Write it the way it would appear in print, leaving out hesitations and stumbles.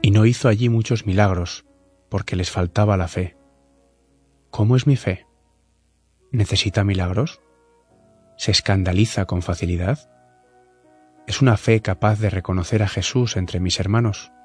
y no hizo allí muchos milagros, porque les faltaba la fe. ¿Cómo es mi fe? ¿Necesita milagros? ¿Se escandaliza con facilidad? ¿Es una fe capaz de reconocer a Jesús entre mis hermanos?